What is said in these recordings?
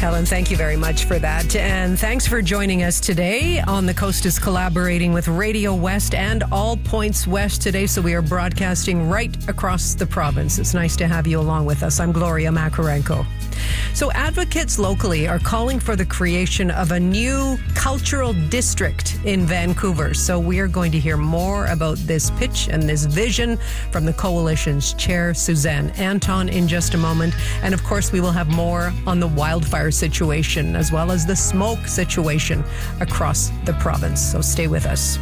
Helen, thank you very much for that. And thanks for joining us today. On the Coast is collaborating with Radio West and All Points West today, so we are broadcasting right across the province. It's nice to have you along with us. I'm Gloria Makarenko. So advocates locally are calling for the creation of a new cultural district in Vancouver. So we are going to hear more about this pitch and this vision from the coalition's chair, Suzanne Anton, in just a moment. And of course, we will have more on the wildfire situation as well as the smoke situation across the province. So stay with us.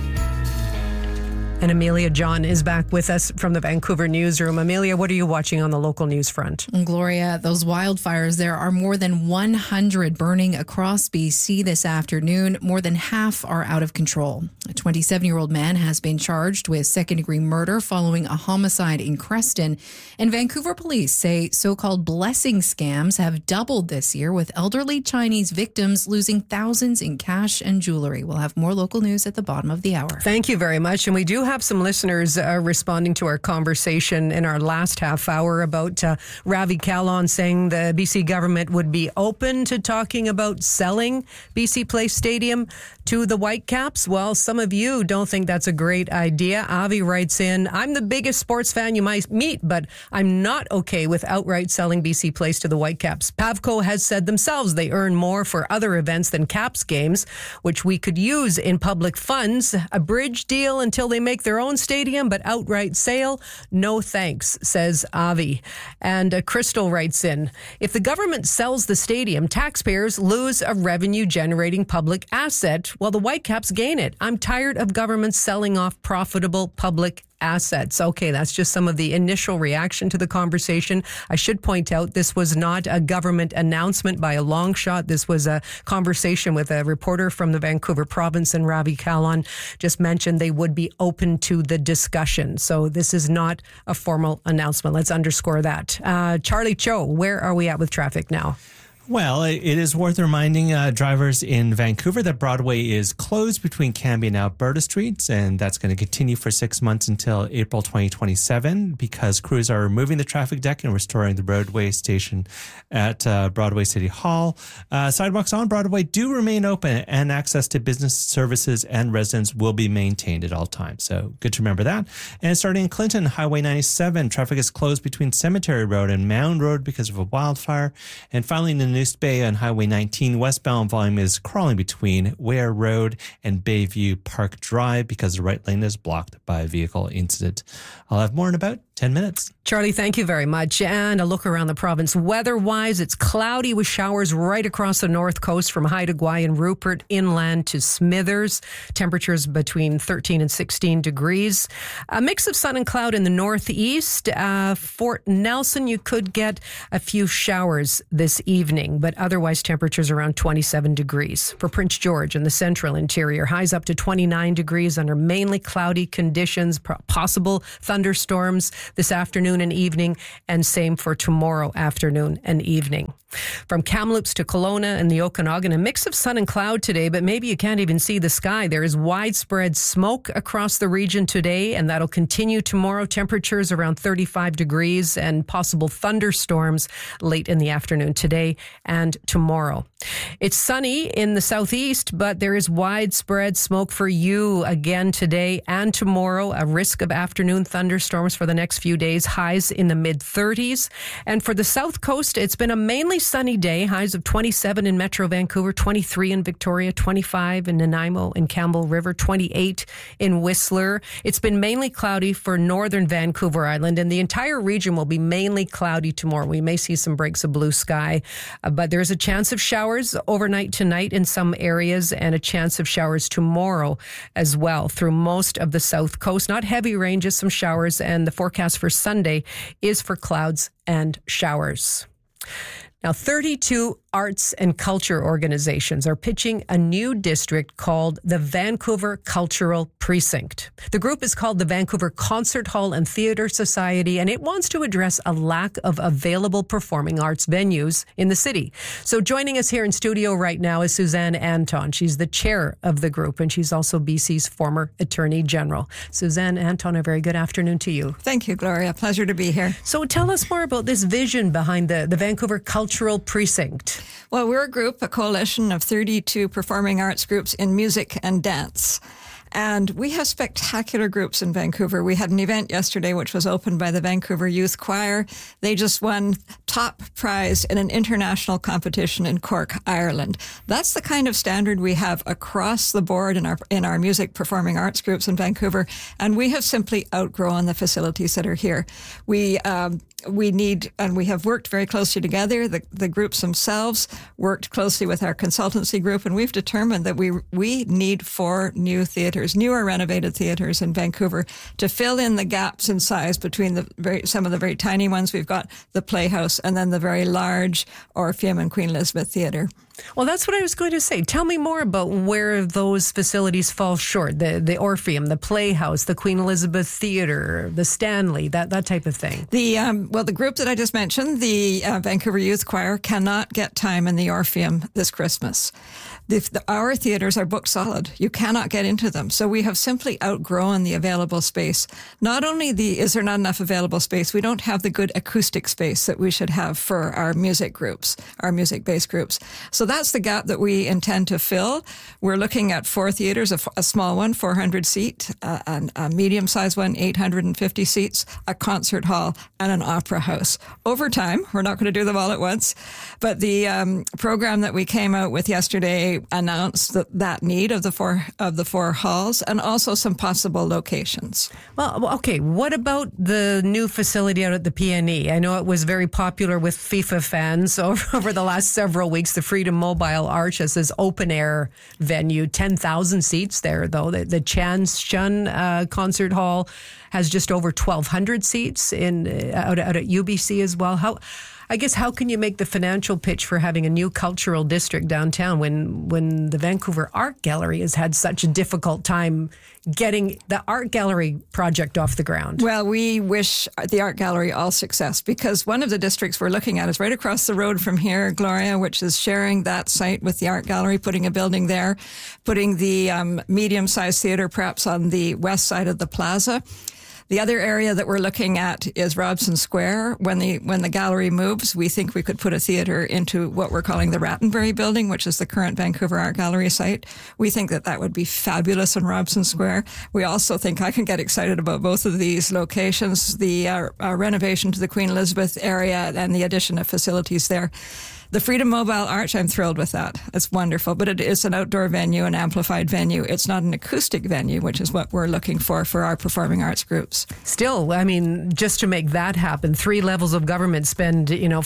And Amelia John is back with us from the Vancouver newsroom. Amelia, what are you watching on the local news front? Gloria, those wildfires, there are more than 100 burning across BC this afternoon. More than half are out of control. A 27-year-old man has been charged with second-degree murder following a homicide in Creston. And Vancouver police say so-called blessing scams have doubled this year, with elderly Chinese victims losing thousands in cash and jewelry. We'll have more local news at the bottom of the hour. Thank you very much. And we do have some listeners responding to our conversation in our last half hour about Ravi Kahlon saying the BC government would be open to talking about selling BC Place Stadium to the Whitecaps. Well, some of you don't think that's a great idea. Avi writes in, I'm the biggest sports fan you might meet, but I'm not okay with outright selling BC Place to the Whitecaps. Pavco has said themselves they earn more for other events than Caps games, which we could use in public funds. A bridge deal until they make their own stadium, but outright sale, no thanks, says Avi. And Crystal writes in, if the government sells the stadium, taxpayers lose a revenue-generating public asset while the Whitecaps gain it. I'm tired of governments selling off profitable public assets. Okay, that's just some of the initial reaction to the conversation. I should point out this was not a government announcement by a long shot. This was a conversation with a reporter from the Vancouver province, and Ravi Kahlon just mentioned they would be open to the discussion. So this is not a formal announcement. Let's underscore that. Charlie Cho, where are we at with traffic now? Well, it is worth reminding drivers in Vancouver that Broadway is closed between Cambie and Alberta Streets, and that's going to continue for 6 months until April 2027 because crews are removing the traffic deck and restoring the roadway station at Broadway City Hall. Sidewalks on Broadway do remain open, and access to business services and residents will be maintained at all times. So good to remember that. And starting in Clinton, Highway 97, traffic is closed between Cemetery Road and Mound Road because of a wildfire. And finally, in the East Bay on Highway 19, westbound volume is crawling between Ware Road and Bayview Park Drive because the right lane is blocked by a vehicle incident. I'll have more in about 10 minutes. Charlie, thank you very much. And a look around the province. Weather-wise, it's cloudy with showers right across the north coast from Haida Gwaii and Rupert inland to Smithers. Temperatures between 13 and 16 degrees. A mix of sun and cloud in the northeast. Fort Nelson, you could get a few showers this evening, but otherwise temperatures around 27 degrees. For Prince George in the central interior, highs up to 29 degrees under mainly cloudy conditions, possible thunderstorms this afternoon and evening, and same for tomorrow afternoon and evening. From Kamloops to Kelowna and the Okanagan, a mix of sun and cloud today, but maybe you can't even see the sky. There is widespread smoke across the region today, and that'll continue tomorrow. Temperatures around 35 degrees and possible thunderstorms late in the afternoon today and tomorrow. It's sunny in the southeast, but there is widespread smoke for you again today and tomorrow. A risk of afternoon thunderstorms for the next few days, highs in the mid-30s. And for the south coast, it's been a mainly sunny day, highs of 27 in Metro Vancouver, 23 in Victoria, 25 in Nanaimo and Campbell River, 28 in Whistler. It's been mainly cloudy for northern Vancouver Island, and the entire region will be mainly cloudy tomorrow. We may see some breaks of blue sky, but there's a chance of showers overnight tonight in some areas and a chance of showers tomorrow as well through most of the south coast. Not heavy rain, just some showers, and the forecast for Sunday is for clouds and showers. Now, 32 arts and culture organizations are pitching a new district called the Vancouver Cultural Precinct. The group is called the Vancouver Concert Hall and Theatre Society, and it wants to address a lack of available performing arts venues in the city. So joining us here in studio right now is Suzanne Anton. She's the chair of the group, and she's also BC's former Attorney General. Suzanne Anton, a very good afternoon to you. Thank you, Gloria. Pleasure to be here. So tell us more about this vision behind the Vancouver Cultural Cultural Precinct? Well, we're a coalition of 32 performing arts groups in music and dance. And we have spectacular groups in Vancouver. We had an event yesterday which was opened by the Vancouver Youth Choir. They just won top prize in an international competition in Cork, Ireland. That's the kind of standard we have across the board in our music performing arts groups in Vancouver. And we have simply outgrown the facilities that are here. We need, and we have worked very closely together. The groups themselves worked closely with our consultancy group, and we've determined that we need 4 new theatres, new or renovated theatres in Vancouver to fill in the gaps in size between some of the very tiny ones. We've got the Playhouse and then the very large Orpheum and Queen Elizabeth Theatre. Well, that's what I was going to say. Tell me more about where those facilities fall short. The Orpheum, the Playhouse, the Queen Elizabeth Theatre, the Stanley, that type of thing. The group that I just mentioned, the Vancouver Youth Choir, cannot get time in the Orpheum this Christmas. Our theatres are booked solid. You cannot get into them. So we have simply outgrown the available space. Not only is there not enough available space, we don't have the good acoustic space that we should have for our music groups, our music-based groups. So that's the gap that we intend to fill. We're looking at 4 theatres, a small one, 400 seat, a medium-sized one, 850 seats, a concert hall, and an opera house. Over time, we're not going to do them all at once, but the program that we came out with yesterday announced that need of the four halls and also some possible locations. Well, okay. What about the new facility out at the PNE? I know it was very popular with FIFA fans over the last several weeks. The Freedom Mobile Arch as this open air venue, 10,000 seats there, though. The Chan Shun Concert Hall has just over 1,200 seats out at UBC as well. How can you make the financial pitch for having a new cultural district downtown when the Vancouver Art Gallery has had such a difficult time getting the art gallery project off the ground? Well, we wish the art gallery all success, because one of the districts we're looking at is right across the road from here, Gloria, which is sharing that site with the art gallery, putting a building there, putting the medium-sized theatre perhaps on the west side of the plaza. The other area that we're looking at is Robson Square. When the gallery moves, we think we could put a theatre into what we're calling the Rattenbury building, which is the current Vancouver Art Gallery site. We think that would be fabulous in Robson Square. We also think I can get excited about both of these locations, the renovation to the Queen Elizabeth area and the addition of facilities there. The Freedom Mobile Arch, I'm thrilled with that. It's wonderful, but it is an outdoor venue, an amplified venue. It's not an acoustic venue, which is what we're looking for our performing arts groups. Still, I mean, just to make that happen, 3 levels of government spend,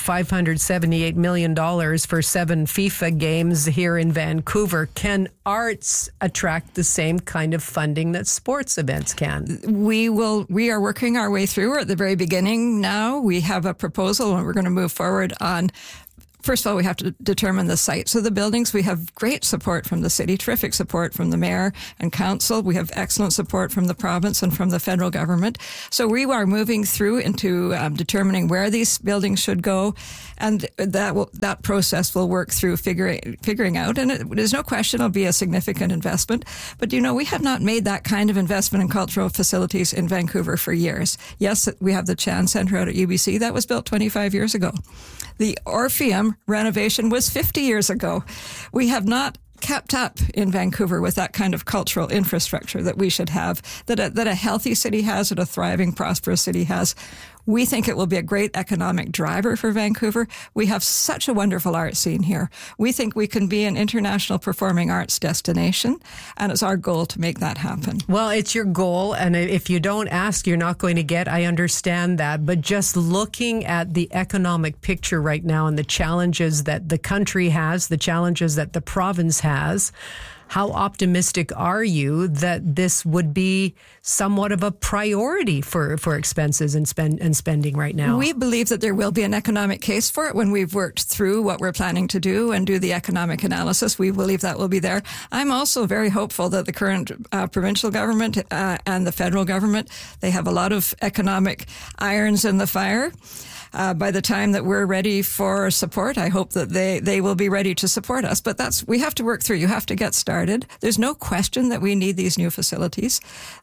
$578 million for 7 FIFA games here in Vancouver. Can arts attract the same kind of funding that sports events can? We are working our way through. We're at the very beginning now. We have a proposal and we're going to move forward on. First of all, we have to determine the sites of the buildings. We have great support from the city, terrific support from the mayor and council. We have excellent support from the province and from the federal government. So we are moving through into determining where these buildings should go, and that process will work through figuring out. And there's no question it'll be a significant investment. But we have not made that kind of investment in cultural facilities in Vancouver for years. Yes, we have the Chan Centre out at UBC. That was built 25 years ago. The Orpheum renovation was 50 years ago. We have not kept up in Vancouver with that kind of cultural infrastructure that we should have, that a healthy city has, that a thriving, prosperous city has. We think it will be a great economic driver for Vancouver. We have such a wonderful art scene here. We think we can be an international performing arts destination, and it's our goal to make that happen. Well, it's your goal, and if you don't ask, you're not going to get. I understand that. But just looking at the economic picture right now and the challenges that the country has, the challenges that the province has, how optimistic are you that this would be somewhat of a priority for expenses and spending right now? We believe that there will be an economic case for it when we've worked through what we're planning to do and do the economic analysis. We believe that will be there. I'm also very hopeful that the current provincial government and the federal government, they have a lot of economic irons in the fire. By the time that we're ready for support, I hope that they will be ready to support us. But we have to work through. You have to get started. There's no question that we need these new facilities.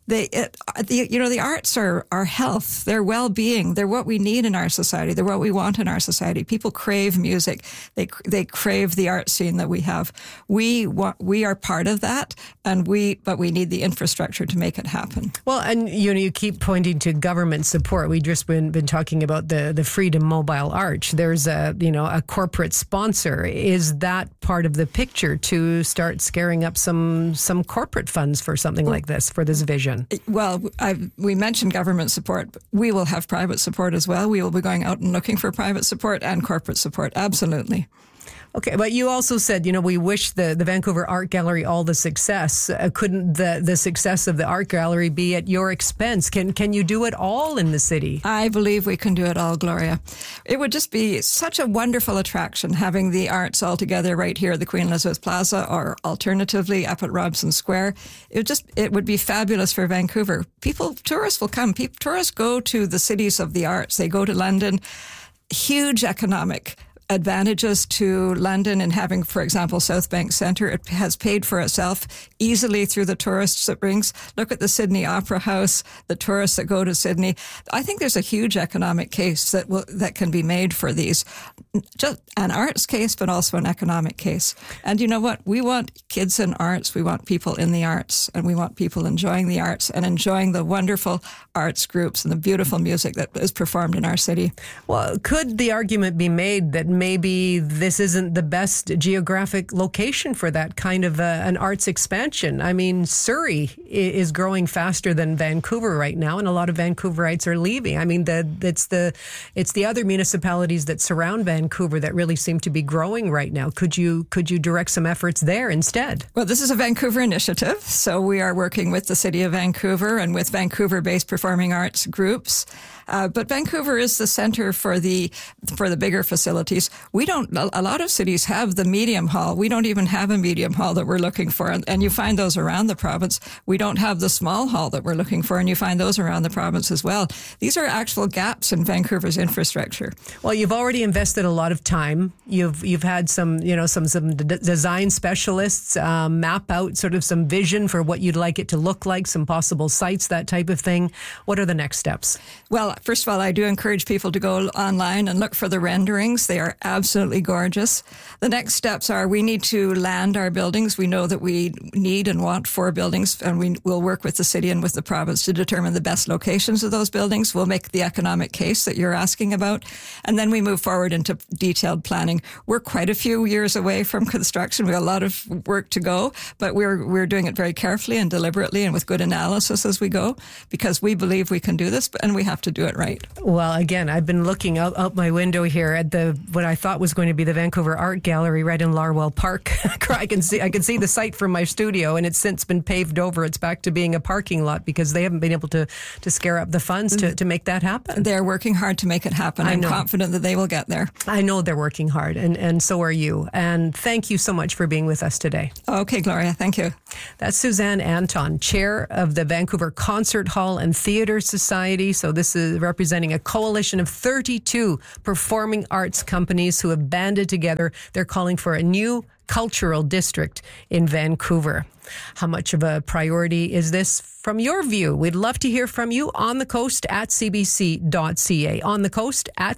The arts are our health, their well-being. They're what we need in our society. They're what we want in our society. People crave music. They crave the art scene that we have. We are part of that, but we need the infrastructure to make it happen. Well, and you keep pointing to government support. We've just been talking about the Freedom Mobile Arch. There's a corporate sponsor. Is that part of the picture to start scaring up some corporate funds for something like this, for this vision? Well, we mentioned government support, but we will have private support as well. We will be going out and looking for private support and corporate support. Absolutely. Okay, but you also said, we wish the Vancouver Art Gallery all the success. Couldn't the success of the art gallery be at your expense? Can you do it all in the city? I believe we can do it all, Gloria. It would just be such a wonderful attraction having the arts all together right here at the Queen Elizabeth Plaza, or alternatively up at Robson Square. It would be fabulous for Vancouver. Tourists will come. Tourists go to the cities of the arts. They go to London. Huge economic advantages to London in having, for example, South Bank Centre. It has paid for itself easily through the tourists it brings. Look at the Sydney Opera House, the tourists that go to Sydney. I think there's a huge economic case that can be made for these. Just an arts case, but also an economic case. And you know what? We want kids in arts. We want people in the arts, and we want people enjoying the arts and enjoying the wonderful arts groups and the beautiful music that is performed in our city. Well, could the argument be made that maybe this isn't the best geographic location for that kind of an arts expansion? I mean, Surrey is growing faster than Vancouver right now, and a lot of Vancouverites are leaving. I mean, it's the other municipalities that surround Vancouver that really seem to be growing right now. Could you direct some efforts there instead? Well, this is a Vancouver initiative, so we are working with the City of Vancouver and with Vancouver-based performing arts groups. But Vancouver is the center for the bigger facilities. A lot of cities have the medium hall. We don't even have a medium hall that we're looking for. And you find those around the province. We don't have the small hall that we're looking for, and you find those around the province as well. These are actual gaps in Vancouver's infrastructure. Well, you've already invested a lot of time. You've had some design specialists map out sort of some vision for what you'd like it to look like, some possible sites, that type of thing. What are the next steps? Well, first of all, I do encourage people to go online and look for the renderings. They are absolutely gorgeous. The next steps are we need to land our buildings. We know that we need and want 4 buildings, and we will work with the city and with the province to determine the best locations of those buildings. We'll make the economic case that you're asking about, and then we move forward into detailed planning. We're quite a few years away from construction. We have a lot of work to go, but we're doing it very carefully and deliberately and with good analysis as we go, because we believe we can do this, and we have to do it right. Well, again, I've been looking out my window here at what I thought was going to be the Vancouver Art Gallery right in Larwell Park. I can see the site from my studio, and it's since been paved over. It's back to being a parking lot because they haven't been able to scare up the funds to make that happen. They're working hard to make it happen. I'm confident that they will get there. I know they're working hard, and so are you. And thank you so much for being with us today. Okay, Gloria, thank you. That's Suzanne Anton, chair of the Vancouver Concert Hall and Theatre Society. So this is representing a coalition of 32 performing arts companies who have banded together. They're calling for a new cultural district in Vancouver. How much of a priority is this from your view? We'd love to hear from you on the coast at cbc.ca. On the coast at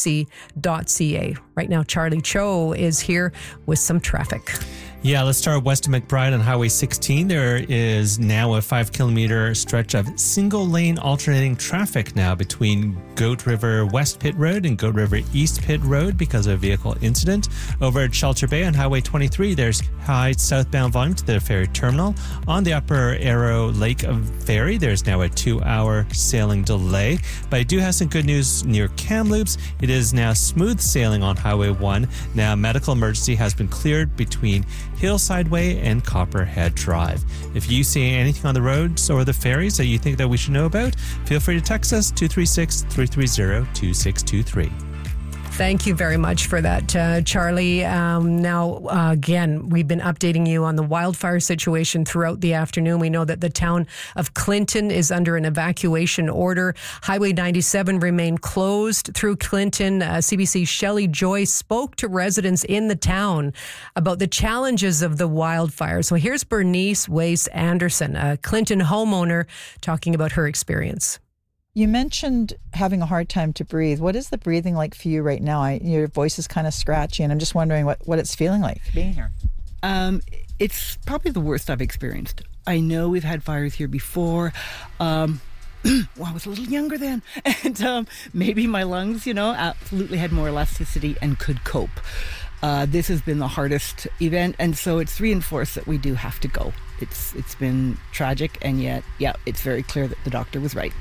cbc.ca. Right now, Charlie Cho is here with some traffic. Yeah, let's start west of McBride on Highway 16. There is now a 5-kilometer stretch of single-lane alternating traffic now between Goat River West Pit Road and Goat River East Pit Road because of a vehicle incident. Over at Shelter Bay on Highway 23, there's high southbound volume to the ferry terminal. On the Upper Arrow Lake Ferry, there's now a 2-hour sailing delay. But I do have some good news near Kamloops. It is now smooth sailing on Highway 1. Now, medical emergency has been cleared between Hillside Way and Copperhead Drive. If you see anything on the roads or the ferries that you think that we should know about, feel free to text us 236-330-2623. Thank you very much for that, Charlie. Again, we've been updating you on the wildfire situation throughout the afternoon. We know that the town of Clinton is under an evacuation order. Highway 97 remained closed through Clinton. CBC's Shelley Joyce spoke to residents in the town about the challenges of the wildfire. So here's Bernice Wace Anderson, a Clinton homeowner, talking about her experience. You mentioned having a hard time to breathe. What is the breathing like for you right now? Your voice is kind of scratchy, and I'm just wondering what it's feeling like being here. It's probably the worst I've experienced. I know we've had fires here before. Well, I was a little younger then, and maybe my lungs, absolutely had more elasticity and could cope. This has been the hardest event, and so it's reinforced that we do have to go. It's been tragic, and yet, it's very clear that the doctor was right.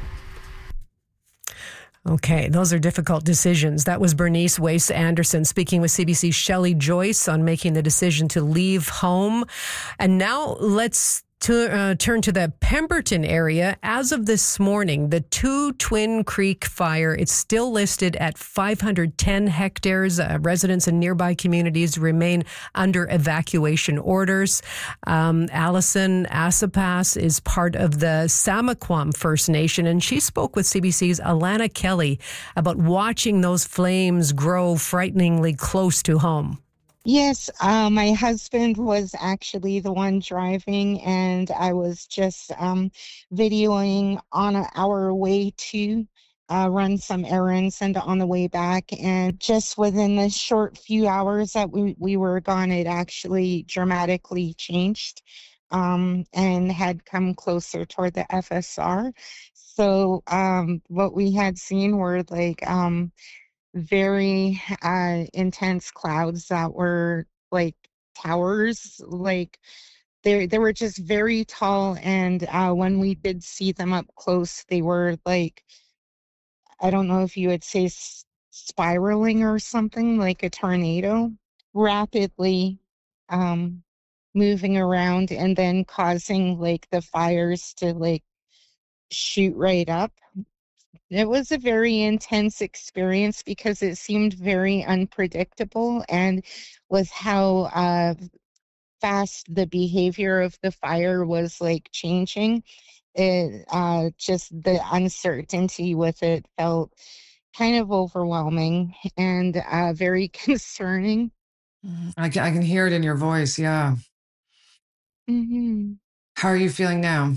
Okay, those are difficult decisions. That was Bernice Wace Anderson speaking with CBC's Shelley Joyce on making the decision to leave home. And now let's turn to the Pemberton area. As of this morning, the Twin Creek fire, it's still listed at 510 hectares. Residents in nearby communities remain under evacuation orders. Allison Asapas is part of the Samaquam First Nation, and she spoke with CBC's Alana Kelly about watching those flames grow frighteningly close to home. Yes, my husband was actually the one driving, and I was just videoing on our way to run some errands and on the way back. And just within the short few hours that we were gone, it actually dramatically changed and had come closer toward the FSR. So what we had seen were like very intense clouds that were like towers, like they were just very tall, and when we did see them up close, they were like, I don't know if you would say spiraling or something, like a tornado, rapidly moving around and then causing like the fires to like shoot right up. It was a very intense experience because it seemed very unpredictable, and with how fast the behavior of the fire was like changing, it just the uncertainty with it felt kind of overwhelming and very concerning. I can hear it in your voice. Yeah. Mm-hmm. How are you feeling now?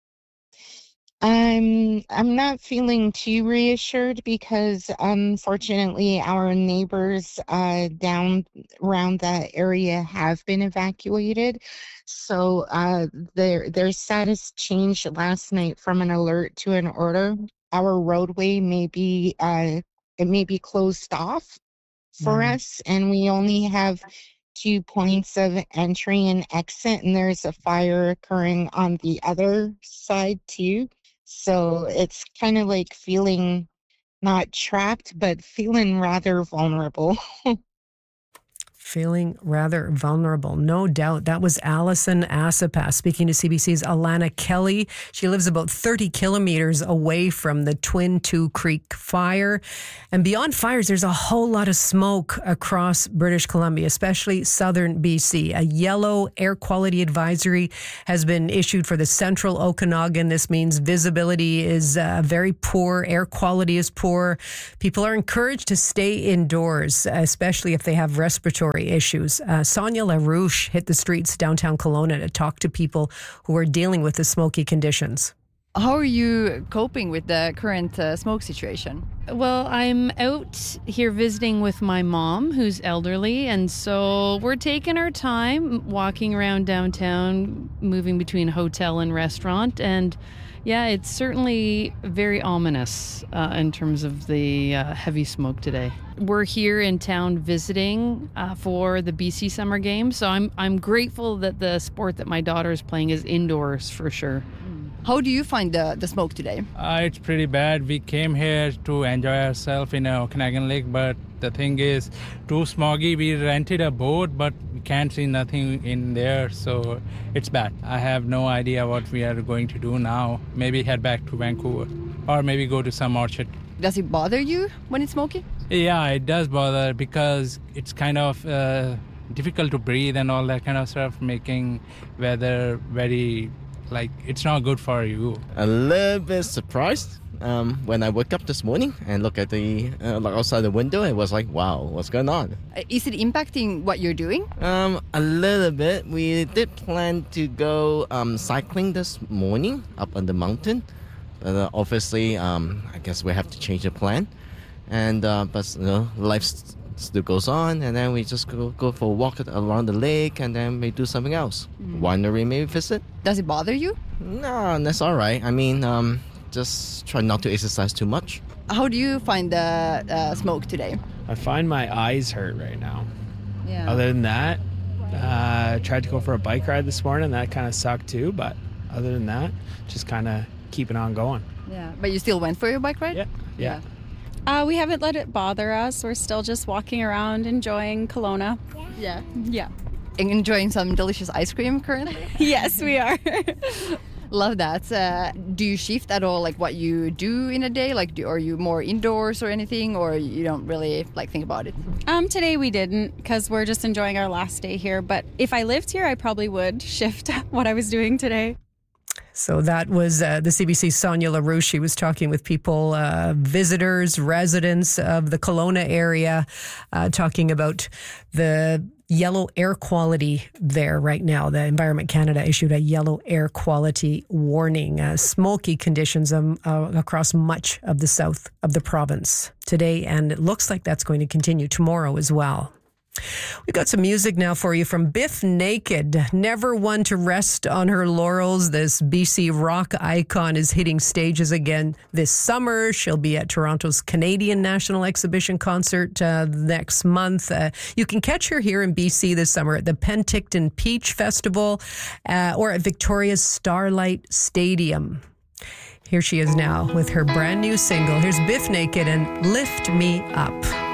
I'm not feeling too reassured because unfortunately our neighbors down around that area have been evacuated. So their status changed last night from an alert to an order. Our roadway may be closed off for us, and we only have 2 points of entry and exit, and there's a fire occurring on the other side too. So it's kind of like feeling not trapped, but feeling rather vulnerable. Feeling rather vulnerable, no doubt. That was Allison Asapas speaking to CBC's Alana Kelly. She lives about 30 kilometers away from the Twin Creek fire. And beyond fires, there's a whole lot of smoke across British Columbia, especially southern BC. A yellow air quality advisory has been issued for the central Okanagan. This means visibility is very poor, air quality is poor. People are encouraged to stay indoors, especially if they have respiratory issues. Sonia LaRouche hit the streets downtown Kelowna to talk to people who are dealing with the smoky conditions. How are you coping with the current smoke situation? Well, I'm out here visiting with my mom, who's elderly, and so we're taking our time walking around downtown, moving between hotel and restaurant, and yeah, it's certainly very ominous in terms of the heavy smoke today. We're here in town visiting for the BC Summer Games, so I'm grateful that the sport that my daughter is playing is indoors for sure. How do you find the smoke today? It's pretty bad. We came here to enjoy ourselves in Okanagan Lake, but the thing is too smoggy. We rented a boat, but we can't see nothing in there, so it's bad. I have no idea what we are going to do now. Maybe head back to Vancouver or maybe go to some orchard. Does it bother you when it's smoky? Yeah, it does bother because it's kind of difficult to breathe and all that kind of stuff, making weather very, like, it's not good for you. A little bit surprised when I woke up this morning and look at the outside the window. It was like, wow, what's going on? Is it impacting what you're doing? A little bit. We did plan to go cycling this morning up on the mountain, but obviously, I guess we have to change the plan. And but life still goes on, and then we just go for a walk around the lake, and then we do something else. Winery maybe visit. Does it bother you? No, that's all right. I mean, just try not to exercise too much. How do you find the smoke today? I find my eyes hurt right now. Yeah. Other than that, I tried to go for a bike ride this morning. That kind of sucked too, but other than that, just kind of keeping on going. Yeah, but you still went for your bike ride? Yeah. We haven't let it bother us. We're still just walking around enjoying Kelowna. Yeah. Yeah. Enjoying some delicious ice cream currently? Yes, we are. Love that. Do you shift at all, like what you do in a day? Like, are you more indoors or anything, or you don't really like think about it? Today we didn't because we're just enjoying our last day here. But if I lived here, I probably would shift what I was doing today. So that was the CBC's Sonia LaRouche. She was talking with people, visitors, residents of the Kelowna area, talking about the yellow air quality there right now. The Environment Canada issued a yellow air quality warning, smoky conditions across much of the south of the province today, and it looks like that's going to continue tomorrow as well. We've got some music now for you from Biff Naked. Never one to rest on her laurels. This BC rock icon is hitting stages again this summer. She'll be at Toronto's Canadian National Exhibition concert next month. You can catch her here in BC this summer at the Penticton Peach Festival or at Victoria's Starlight Stadium. Here she is now with her brand new single. Here's Biff Naked and Lift Me Up.